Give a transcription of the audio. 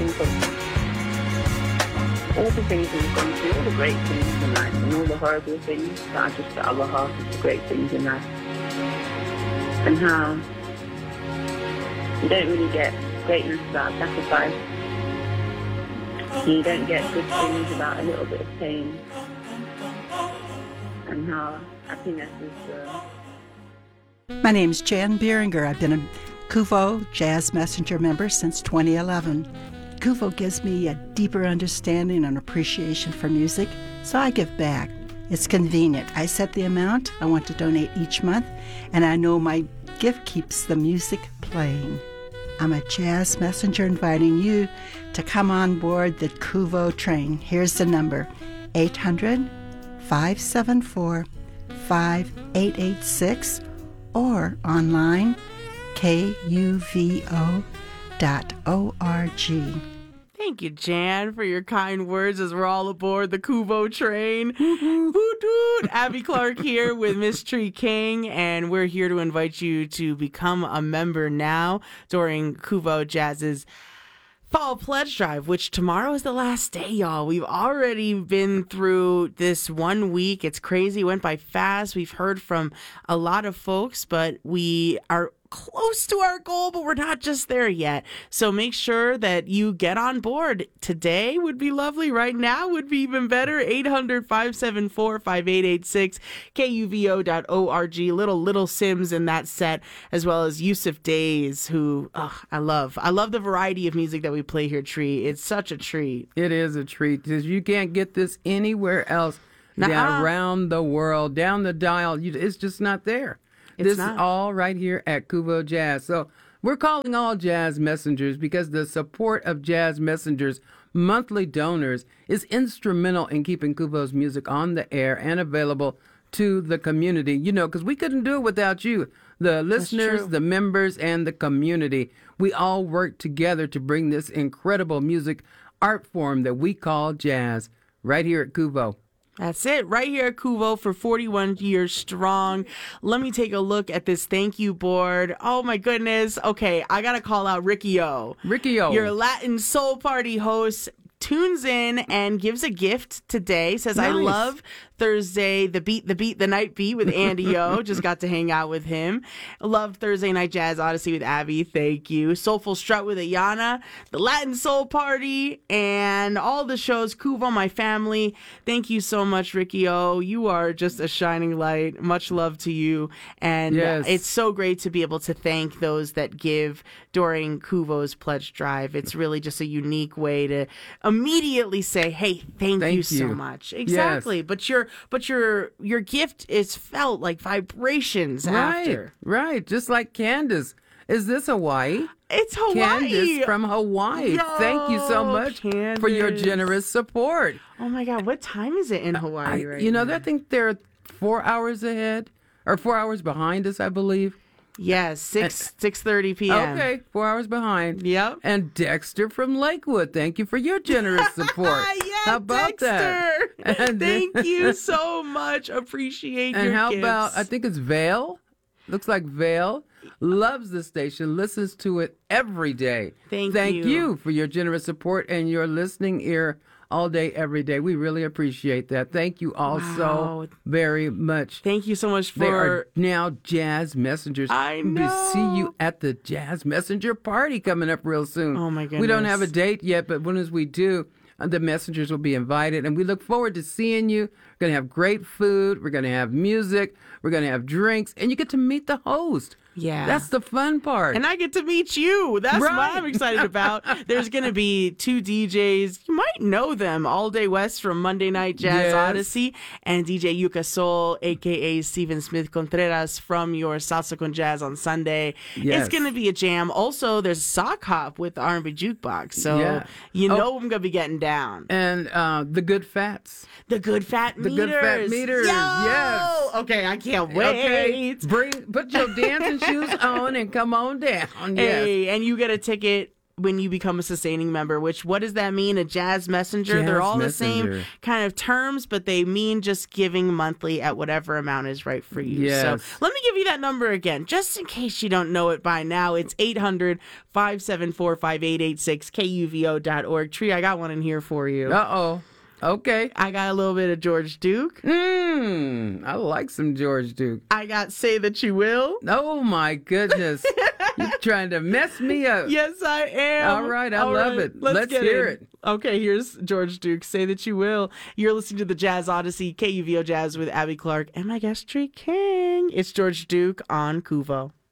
think of all the things we've gone through, all the great things in life, and all the horrible things that are just the other half of the great things in life. And how you don't really get greatness without sacrifice. You don't get good things without a little bit of pain. And how happiness is... My name's Jan Beeringer. I've been a Kuvo Jazz Messenger member since 2011. Kuvo gives me a deeper understanding and appreciation for music, so I give back. It's convenient. I set the amount I want to donate each month, and I know my gift keeps the music playing. I'm a jazz messenger inviting you to come on board the Kuvo train. Here's the number, 800-574-5886, or online, kuvo.org. Thank you, Jan, for your kind words as we're all aboard the Kuvo train. Hoot, Abby Clark here with Miss Tree King, and we're here to invite you to become a member now during Kuvo Jazz's Fall Pledge Drive, which tomorrow is the last day, y'all. We've already been through this 1 week. It's crazy. It went by fast. We've heard from a lot of folks, but we are close to our goal, but we're not just there yet. So make sure that you get on board. Today would be lovely. Right now would be even better. 800-574-5886, kuvo.org. Little Sims in that set, as well as Yusuf Days, who I love. I love the variety of music that we play here, Tree. It's such a treat. It is a treat, because you can't get this anywhere else around the world, down the dial. It's just not there. This is all right here at Kuvo Jazz. So we're calling all jazz messengers because the support of jazz messengers, monthly donors, is instrumental in keeping Kuvo's music on the air and available to the community. You know, because we couldn't do it without you, the listeners, the members, and the community. We all work together to bring this incredible music art form that we call jazz right here at Kuvo. That's it, right here at Kuvo for 41 years strong. Let me take a look at this thank you board. Oh my goodness. Okay, I gotta call out Ricky O. Ricky O. Your Latin Soul Party host tunes in and gives a gift today. Says, nice. I love Thursday, the night beat with Andy O. Just got to hang out with him. Loved Thursday Night Jazz Odyssey with Abby. Thank you. Soulful Strut with Ayana. The Latin Soul Party and all the shows. Kuvo, my family. Thank you so much, Ricky O. You are just a shining light. Much love to you. And it's so great to be able to thank those that give during Kuvo's Pledge Drive. It's really just a unique way to immediately say, hey, thank you so much. Exactly. Yes. But your gift is felt like vibrations after. Right. Just like Candace. Is this Hawaii? It's Hawaii. Candace from Hawaii. Yo, thank you so much Candace, for your generous support. Oh my God, what time is it in Hawaii right now? I think they're 4 hours ahead, or 4 hours behind us, I believe. Yes, 6:30 p.m. Okay, 4 hours behind. Yep. And Dexter from Lakewood, thank you for your generous support. How about Dexter. That? Thank you so much. Appreciate your gifts. And how gifts. about, I think it's Vale. Looks like Vale loves the station, listens to it every day. Thank you for your generous support and your listening ear all day, every day. We really appreciate that. Thank you all so very much. Thank you so much for... They are now Jazz Messengers. I know. We see you at the Jazz Messenger party coming up real soon. Oh, my goodness. We don't have a date yet, but when as we do, the messengers will be invited, and we look forward to seeing you. We're going to have great food. We're going to have music. We're going to have drinks, and you get to meet the host. Yeah. That's the fun part. And I get to meet you. That's what I'm excited about. There's going to be 2 DJs. You might know them. All Day West from Monday Night Jazz Odyssey and DJ Yuka Soul, a.k.a. Steven Smith Contreras from your Salsa con Jazz on Sunday. It's going to be a jam. Also, there's Sock Hop with the R&B Jukebox. So I'm going to be getting down. And the Good Fats. The Good Fat Meters. The Good Fat Meters. Yes. Okay, I can't wait. Okay. Put your dancing shoes on and come on down. Hey, and you get a ticket when you become a sustaining member, which what does that mean? A jazz messenger? They're all the same kind of terms, but they mean just giving monthly at whatever amount is right for you. Yes. So let me give you that number again, just in case you don't know it by now. It's 800-574-5886, KUVO.org. Tree, I got one in here for you. Uh-oh. Okay. I got a little bit of George Duke. I like some George Duke. I got Say That You Will. Oh, my goodness. You're trying to mess me up. Yes, I am. All right. I love it. Let's hear it. Okay, here's George Duke. Say That You Will. You're listening to the Jazz Odyssey, KUVO Jazz with Abby Clark and my guest, Tree King. It's George Duke on Kuvo.